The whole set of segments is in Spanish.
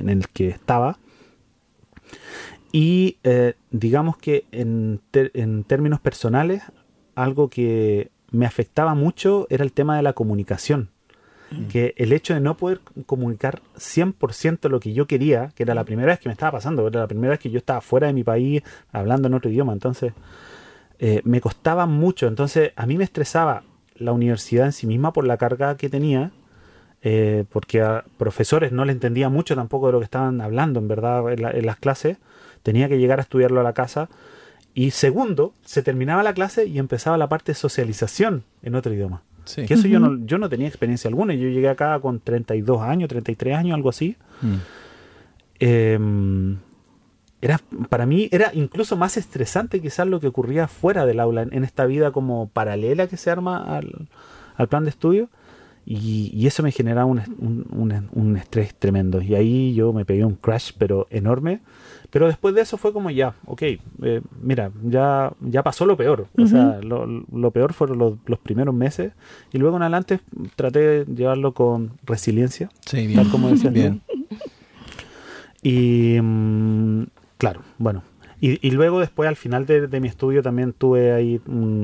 en el que estaba. Y digamos que en términos personales, algo que me afectaba mucho era el tema de la comunicación. Que el hecho de no poder comunicar 100% lo que yo quería, que era la primera vez que me estaba pasando, era la primera vez que yo estaba fuera de mi país hablando en otro idioma, entonces me costaba mucho. Entonces a mí me estresaba la universidad en sí misma por la carga que tenía, porque a profesores no le entendía mucho tampoco de lo que estaban hablando en verdad en las clases. Tenía que llegar a estudiarlo a la casa. Y segundo, se terminaba la clase y empezaba la parte de socialización en otro idioma. Sí. Que eso yo no tenía experiencia alguna. Yo llegué acá con 32 años, 33 años, algo así. Para mí era incluso más estresante quizás lo que ocurría fuera del aula, en esta vida como paralela que se arma al plan de estudio. Y eso me generaba un estrés tremendo. Y ahí yo me pegué un crash, pero enorme. Pero después de eso fue como ya, ok, mira, ya pasó lo peor. O sea, lo peor fueron los primeros meses. Y luego en adelante traté de llevarlo con resiliencia. Sí, bien. Tal como decías bien. tú. Y claro, bueno. Y luego después al final de mi estudio también tuve ahí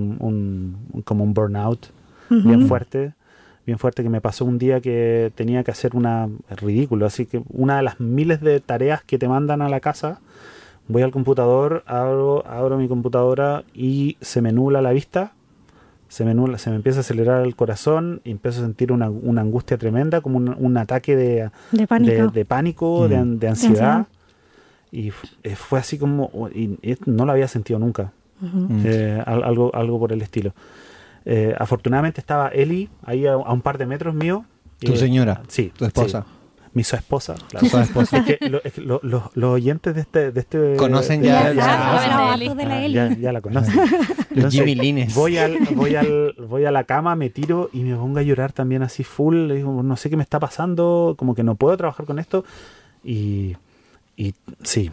como un burnout bien fuerte que me pasó un día que tenía que hacer ridículo, así que una de las miles de tareas que te mandan a la casa, voy al computador, abro mi computadora y se me nubla la vista, se me empieza a acelerar el corazón y empiezo a sentir una angustia tremenda, como un ataque de pánico, de ansiedad. Y fue así como, y no lo había sentido nunca, algo por el estilo. Afortunadamente estaba Eli ahí a un par de metros mío. ¿Tu señora? Sí. ¿Tu esposa? Sí. Mi esposa. Claro. Su esposa. Es que los oyentes de este conocen ya la conocen. Los Jimmy Lines. Voy a la cama, me tiro y me pongo a llorar también así full. Le digo, no sé qué me está pasando, como que no puedo trabajar con esto. Y sí,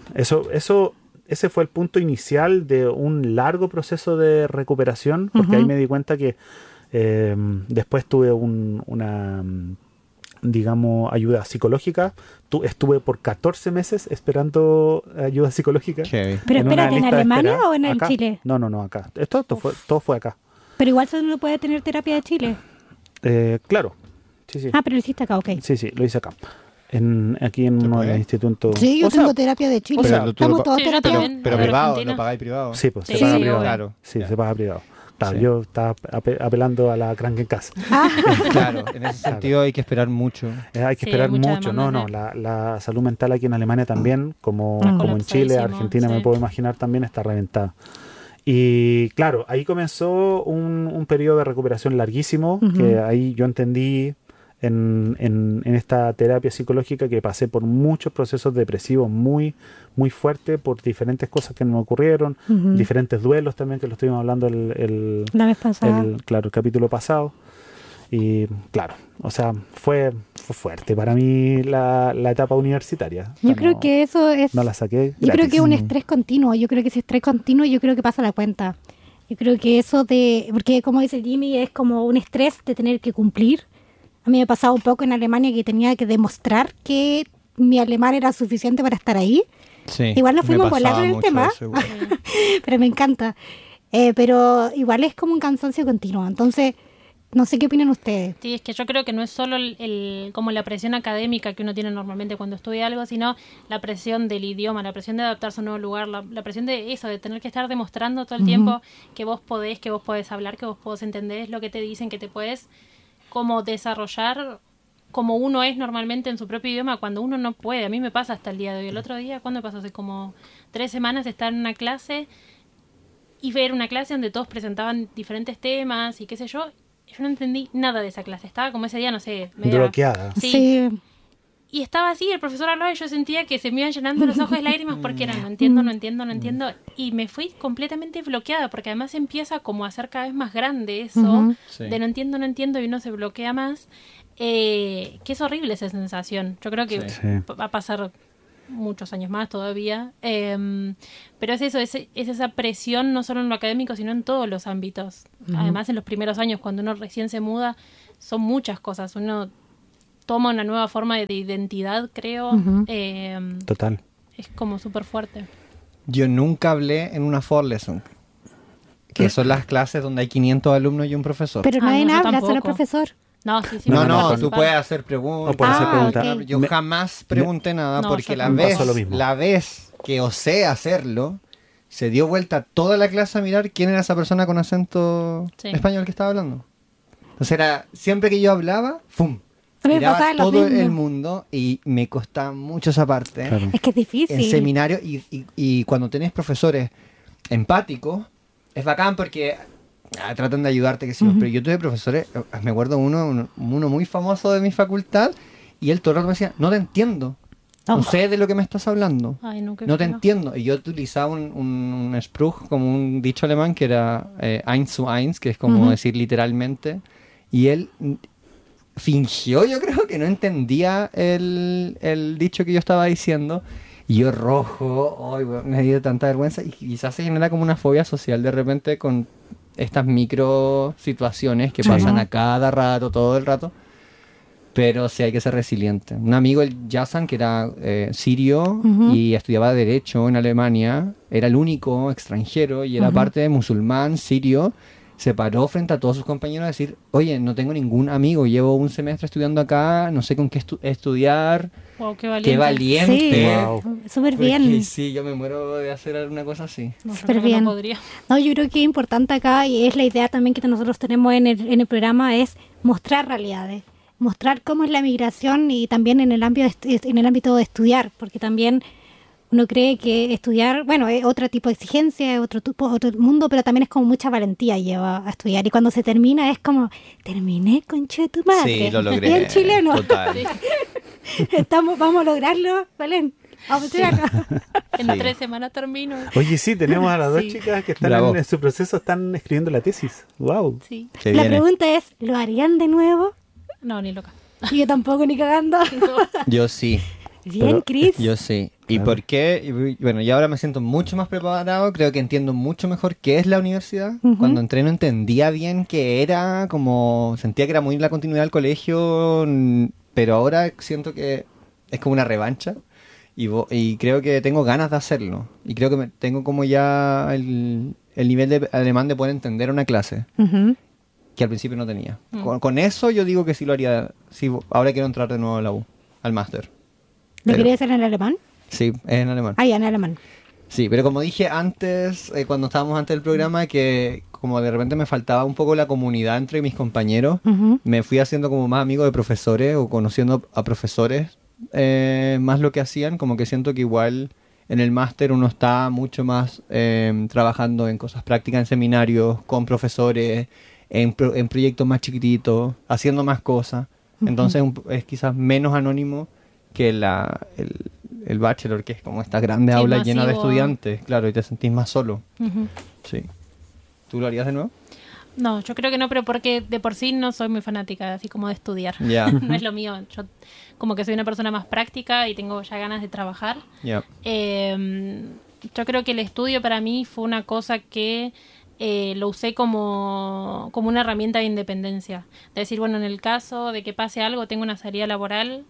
ese fue el punto inicial de un largo proceso de recuperación, porque ahí me di cuenta que después tuve una digamos, ayuda psicológica. Estuve por 14 meses esperando ayuda psicológica. Okay. Pero espérate, ¿en Alemania o en el Chile? No, acá. Todo fue acá. Pero igual solo no puede tener terapia de Chile. Claro. Sí. Ah, pero lo hiciste acá, ok. Sí, lo hice acá. Aquí en uno de los institutos. Sí, yo tengo terapia de Chile. Estamos todos terapia. Pero privado, ¿lo pagáis privado? Sí, pues se paga privado. Claro. Sí, se paga privado. Claro, yo estaba apelando a la Krankenkasse. Claro, en ese sentido hay que esperar mucho. Hay que esperar mucho. La salud mental aquí en Alemania también, como en Chile, Argentina me puedo imaginar también, está reventada. Y claro, ahí comenzó un periodo de recuperación larguísimo, que ahí yo entendí en esta terapia psicológica que pasé por muchos procesos depresivos muy, muy fuertes por diferentes cosas que me ocurrieron, diferentes duelos también, que lo estuvimos hablando la vez pasada. El capítulo pasado. Y claro, o sea, fue fuerte para mí la etapa universitaria. Yo creo que eso es... No la saqué gratis. Yo creo que es un estrés continuo. Yo creo que ese estrés continuo, yo creo que pasa la cuenta. Yo creo que eso porque como dice Jimmy, es como un estrés de tener que cumplir. A mí me pasaba un poco en Alemania que tenía que demostrar que mi alemán era suficiente para estar ahí. Sí, igual nos fuimos volando en el tema, pero me encanta. Pero igual es como un cansancio continuo. Entonces, no sé qué opinan ustedes. Sí, es que yo creo que no es solo como la presión académica que uno tiene normalmente cuando estudia algo, sino la presión del idioma, la presión de adaptarse a un nuevo lugar, la presión de eso, de tener que estar demostrando todo el tiempo que vos podés hablar, que vos podés entender lo que te dicen, que te puedes como desarrollar como uno es normalmente en su propio idioma cuando uno no puede. A mí me pasa hasta el día de hoy. El otro día, ¿cuándo me pasó? Hace como 3 semanas estar en una clase y ver una clase donde todos presentaban diferentes temas y qué sé yo. Yo no entendí nada de esa clase. Estaba como ese día, no sé, media bloqueada. Sí. Y estaba así, el profesor hablaba y yo sentía que se me iban llenando los ojos de lágrimas porque era no entiendo. Y me fui completamente bloqueada porque además empieza como a ser cada vez más grande eso de no entiendo y uno se bloquea más. Que es horrible esa sensación. Yo creo que va a pasar muchos años más todavía. Pero es eso, es esa presión no solo en lo académico sino en todos los ámbitos. Además en los primeros años cuando uno recién se muda son muchas cosas. Uno toma una nueva forma de identidad, creo. Total. Es como súper fuerte. Yo nunca hablé en una Ford Lesson, que son las clases donde hay 500 alumnos y un profesor. Pero nadie no, yo habla, solo el tampoco. profesor. No, sí, sí. No, puedo tú participar. puedes hacer preguntas. No puedes hacer preguntas. ok. Yo jamás pregunté nada No, porque yo la tampoco. vez, Pasó lo mismo. la vez que osé hacerlo, se dio vuelta toda la clase a mirar quién era esa persona con acento Sí. español que estaba hablando. Entonces era, siempre que yo hablaba, ¡fum! Me Miraba pasaba lo todo mismo. el mundo y me costaba mucho esa parte. Claro. Es que es difícil. En seminario y cuando tenés profesores empáticos, es bacán porque tratan de ayudarte, que sí, pero yo tuve profesores, me acuerdo uno muy famoso de mi facultad, y él todo el rato me decía, no te entiendo, no Oh. sé de lo que me estás hablando, Ay, no, qué no te feo. entiendo. Y yo utilizaba un Spruch, como un dicho alemán, que era eins zu eins, que es como decir literalmente, y él fingió, yo creo, que no entendía el dicho que yo estaba diciendo. Y yo rojo, ay, weón, me dio tanta vergüenza. Y quizás se genera como una fobia social de repente con estas micro situaciones que pasan a cada rato, todo el rato. Pero sí hay que ser resiliente. Un amigo, el Yazan, que era sirio y estudiaba Derecho en Alemania, era el único extranjero y era parte de musulmán sirio. Se paró frente a todos sus compañeros a decir, oye, no tengo ningún amigo, llevo un semestre estudiando acá, no sé con qué estudiar. Wow, qué valiente. ¡Qué valiente! Sí, Wow. súper Porque bien. sí, yo me muero de hacer una cosa así. No, yo Súper creo que bien. no podría. No, yo creo que es importante acá, y es la idea también que nosotros tenemos en el programa, es mostrar realidades, mostrar cómo es la migración y también en el ámbito de estudiar, porque también uno cree que estudiar, bueno, es otro tipo de exigencia, es otro mundo, pero también es como mucha valentía lleva a estudiar, y cuando se termina es como, terminé, concha de tu madre. Sí, lo logré. Bien chileno. Total. Vamos a lograrlo, Belén. Vamos a estudiarlo. En Sí. 3 semanas termino. Oye, sí, tenemos a las dos Sí. chicas que están Bravo. en su proceso, están escribiendo la tesis. Wow. Sí. Se La viene. pregunta es, ¿lo harían de nuevo? No, ni loca. Y yo tampoco, ni cagando. Yo sí. Bien, Pero- Chris. Yo sí. ¿Y Claro. por qué? Y bueno, yo ahora me siento mucho más preparado, creo que entiendo mucho mejor qué es la universidad. Cuando entré no entendía bien qué era, como sentía que era muy la continuidad del colegio, pero ahora siento que es como una revancha y creo que tengo ganas de hacerlo. Y creo que tengo como ya el nivel de alemán de poder entender una clase, Ujú. que al principio no tenía. Con eso yo digo que sí lo haría, sí, ahora quiero entrar de nuevo a la U, al máster. ¿Lo Pero- querías hacer en alemán? Sí, es en alemán. Ah, ya, en alemán. Sí, pero como dije antes, cuando estábamos antes del programa, que como de repente me faltaba un poco la comunidad entre mis compañeros, Ujú. me fui haciendo como más amigo de profesores o conociendo a profesores más lo que hacían, como que siento que igual en el máster uno está mucho más trabajando en cosas prácticas, en seminarios, con profesores, en proyectos más chiquititos, haciendo más cosas. Entonces es quizás menos anónimo que el bachelor, que es como esta grande Sí, aula llena de masivo. estudiantes, claro, y te sentís más solo. Ujú. Sí. ¿Tú lo harías de nuevo? No, yo creo que no, pero porque de por sí no soy muy fanática, así como de estudiar. Ya. No es lo mío. Yo como que soy una persona más práctica y tengo ya ganas de trabajar. Ya. Yo creo que el estudio para mí fue una cosa que lo usé como una herramienta de independencia. De decir, bueno, en el caso de que pase algo, tengo una salida laboral,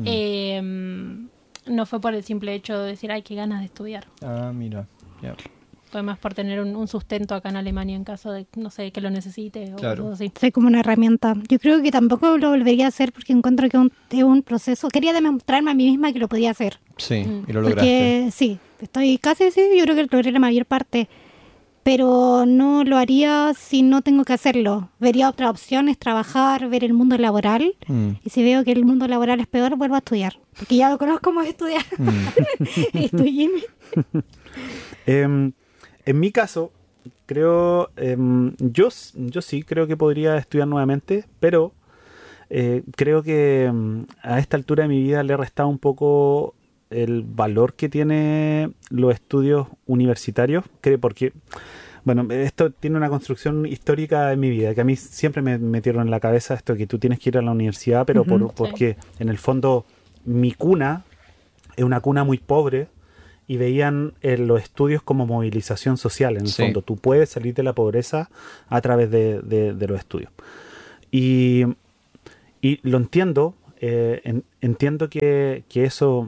no fue por el simple hecho de decir, ay, qué ganas de estudiar. Ah, mira. Ya. Fue más por tener un sustento acá en Alemania en caso de, no sé, que lo necesite o Claro. algo así. Soy como una herramienta. Yo creo que tampoco lo volvería a hacer porque encuentro que es un proceso. Quería demostrarme a mí misma que lo podía hacer. Sí, y lo lograste. Porque sí, estoy casi, sí, yo creo que logré la mayor parte. Pero no lo haría si no tengo que hacerlo. Vería otras opciones, trabajar, ver el mundo laboral. Y si veo que el mundo laboral es peor, vuelvo a estudiar. Porque ya lo conozco cómo es estudiar. ¿Y tú, Jimmy? En mi caso, creo, yo sí creo que podría estudiar nuevamente, pero creo que a esta altura de mi vida le he restado un poco el valor que tiene los estudios universitarios, porque, bueno, esto tiene una construcción histórica en mi vida, que a mí siempre me metieron en la cabeza esto que tú tienes que ir a la universidad, pero porque en el fondo mi cuna es una cuna muy pobre, y veían los estudios como movilización social. En el Sí. fondo, tú puedes salir de la pobreza a través de los estudios. Y lo entiendo, entiendo que eso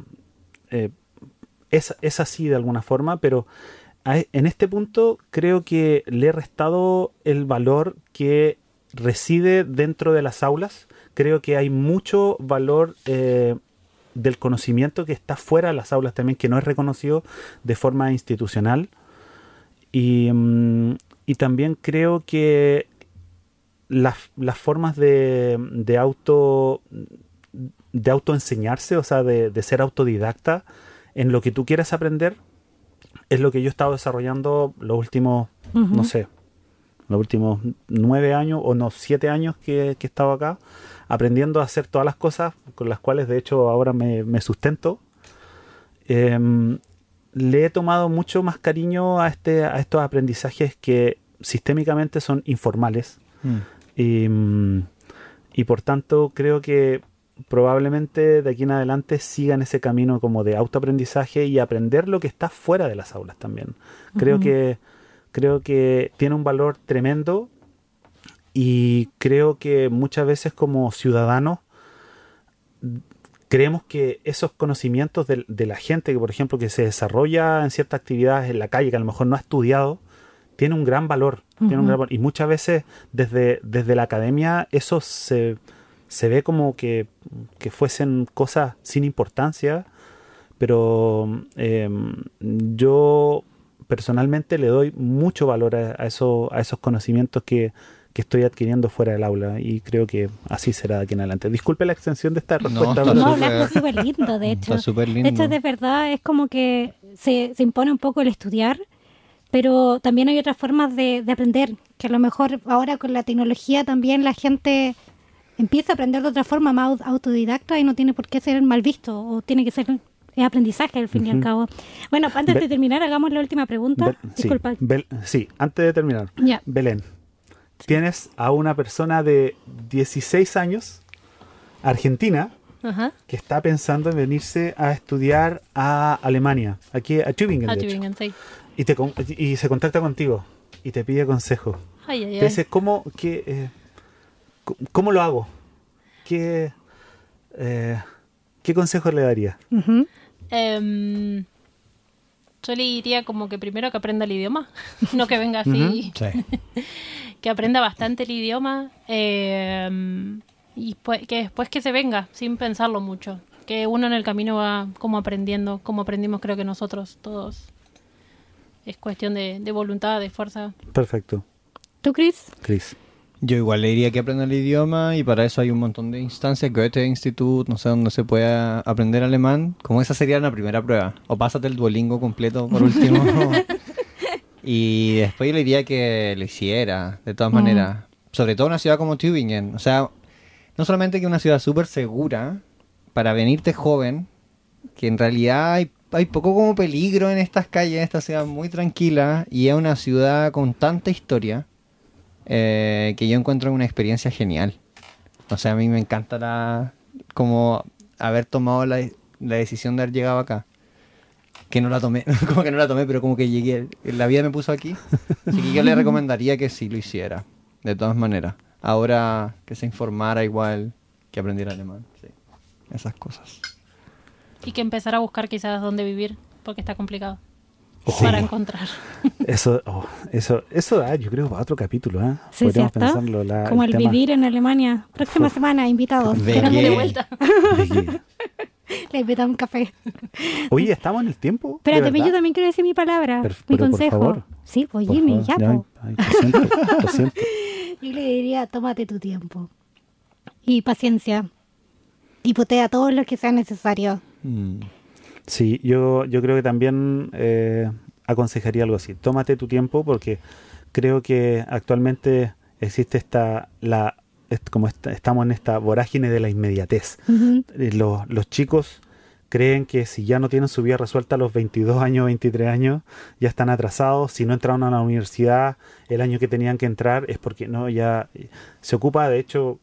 es así de alguna forma, pero en este punto creo que le he restado el valor que reside dentro de las aulas. Creo que hay mucho valor del conocimiento que está fuera de las aulas también, que no es reconocido de forma institucional. Y también creo que las formas de autoenseñarse, o sea, de ser autodidacta en lo que tú quieres aprender, es lo que yo he estado desarrollando los últimos, no sé, los últimos 9 años o no, 7 años que he estado acá, aprendiendo a hacer todas las cosas con las cuales de hecho ahora me sustento. Le he tomado mucho más cariño a estos aprendizajes que sistémicamente son informales. Y por tanto creo que probablemente de aquí en adelante sigan ese camino como de autoaprendizaje y aprender lo que está fuera de las aulas también. Creo que tiene un valor tremendo y creo que muchas veces como ciudadanos creemos que esos conocimientos de la gente que, por ejemplo, que se desarrolla en ciertas actividades en la calle, que a lo mejor no ha estudiado, tiene un gran valor. Tiene un gran valor. Y muchas veces desde la academia eso se ve como que fuesen cosas sin importancia, pero yo personalmente le doy mucho valor a esos conocimientos que estoy adquiriendo fuera del aula, y creo que así será de aquí en adelante. Disculpe la extensión de esta respuesta. No, hablaste súper lindo, de hecho. Está súper lindo. De hecho, de verdad, es como que se impone un poco el estudiar, pero también hay otras formas de aprender, que a lo mejor ahora con la tecnología también la gente empieza a aprender de otra forma más autodidacta y no tiene por qué ser mal visto, o tiene que ser aprendizaje al fin y al cabo. Bueno, antes de terminar, hagamos la última pregunta. Disculpa. Sí, antes de terminar. Ya. Belén, tienes a una persona de 16 años, argentina, que está pensando en venirse a estudiar a Alemania, aquí a Tübingen, de hecho. Sí. Y se contacta contigo y te pide consejo. Te dice, ¿cómo lo hago? ¿Qué consejo le daría? Yo le diría como que primero que aprenda el idioma, no que venga así, que aprenda bastante el idioma, y que después que se venga sin pensarlo mucho, que uno en el camino va como aprendiendo, como aprendimos creo que nosotros todos. Es cuestión de voluntad, de fuerza. Perfecto. ¿Tú, Chris? Yo igual le diría que aprenda el idioma, y para eso hay un montón de instancias, Goethe Institut, no sé, donde se pueda aprender alemán. Como esa sería una primera prueba. O pásate el Duolingo completo por último. Y después yo le diría que lo hiciera, de todas maneras. Sobre todo en una ciudad como Tübingen. O sea, no solamente que es una ciudad súper segura para venirte joven, que en realidad hay poco como peligro en estas calles, esta ciudad muy tranquila, y es una ciudad con tanta historia que yo encuentro una experiencia genial. O sea, a mí me encanta como haber tomado la decisión de haber llegado acá. Que no la tomé, como que no la tomé, pero como que llegué, la vida me puso aquí. Así que yo le recomendaría que sí lo hiciera, de todas maneras. Ahora que se informara igual, que aprendiera alemán, sí. Esas cosas. Y que empezara a buscar quizás dónde vivir, porque está complicado para encontrar. Eso da, yo creo, para otro capítulo, ¿eh? Sí, Podríamos ¿cierto? pensarlo. Como el vivir en Alemania. Próxima semana, invitados. Quedamos de vuelta. Le invitamos un café. Oye, ¿estamos en el tiempo? Espérate, yo también quiero decir mi palabra, mi consejo. Por favor. Sí, pues Jimmy, ya, po. Lo siento. Yo le diría, tómate tu tiempo. Y paciencia. Y putea todo lo que sea necesario. Sí, yo creo que también aconsejaría algo así. Tómate tu tiempo, porque creo que actualmente existe estamos en esta vorágine de la inmediatez. Los chicos creen que si ya no tienen su vida resuelta a los 22 años, 23 años, ya están atrasados. Si no entraron a la universidad el año que tenían que entrar, es porque no, ya se ocupa, de hecho,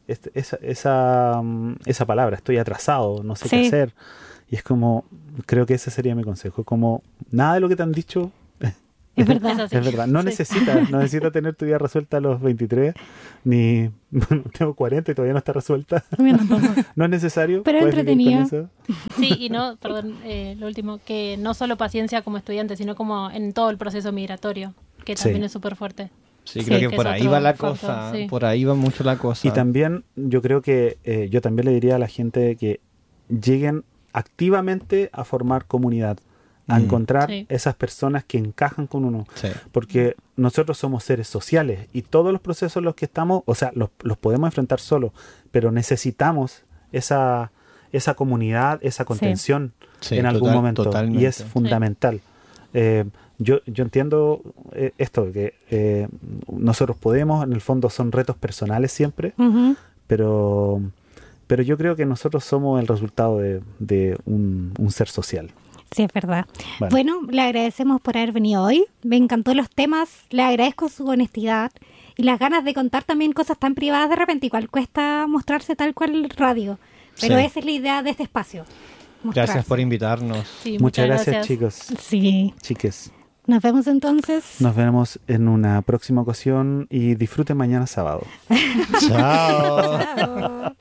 esa palabra, estoy atrasado, no sé qué hacer. Y es como, creo que ese sería mi consejo, como nada de lo que te han dicho Es verdad. Eso sí. Es verdad, no necesita tener tu vida resuelta a los 23, ni bueno, tengo 40 y todavía no está resuelta. Mira, tampoco. No es necesario. Pero puedes vivir con entretenido. eso. Sí, y no, perdón, lo último, que no solo paciencia como estudiante, sino como en todo el proceso migratorio, que Sí. también es súper fuerte. Sí, Sí, creo que que por es ahí otro va la factor, cosa, sí. por ahí va mucho la cosa. Y también yo creo que yo también le diría a la gente que lleguen activamente a formar comunidad, a encontrar Sí. esas personas que encajan con uno. Sí. Porque nosotros somos seres sociales y todos los procesos en los que estamos, o sea, los podemos enfrentar solos, pero necesitamos esa comunidad, esa contención Sí, en algún momento. totalmente. Y es fundamental. Yo entiendo esto, que nosotros podemos, en el fondo son retos personales siempre, Ujú. pero yo creo que nosotros somos el resultado de un ser social. Sí, es verdad. Bueno. Bueno, le agradecemos por haber venido hoy. Me encantó los temas, le agradezco su honestidad y las ganas de contar también cosas tan privadas de repente. Igual cuesta mostrarse tal cual radio, pero Sí. esa es la idea de este espacio. Gracias mostrarse. por invitarnos. Sí, Muchas gracias, chicos, Sí, chiques. nos vemos entonces. Nos vemos en una próxima ocasión y disfruten mañana sábado. Chao. Chao.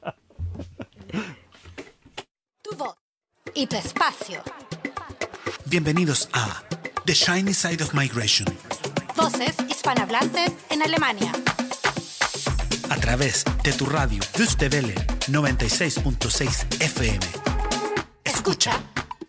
Tu voz y tu espacio. Bienvenidos a The Shiny Side of Migration, Voces hispanohablantes en Alemania. a través de tu radio Wüste Welle 96.6 FM. Escucha